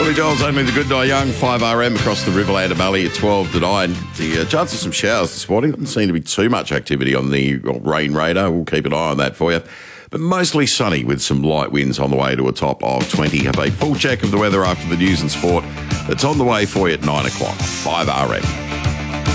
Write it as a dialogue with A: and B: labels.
A: Willie Joel's only the good die young, 5RM across the Riverland Valley at 12 to 9. The chance of some showers this morning. Doesn't seem to be too much activity on the rain radar. We'll keep an eye on that for you. But mostly sunny with some light winds on the way to a top of 20. Have a full check of the weather after the news and sport. That's on the way for you at 9 o'clock. 5RM.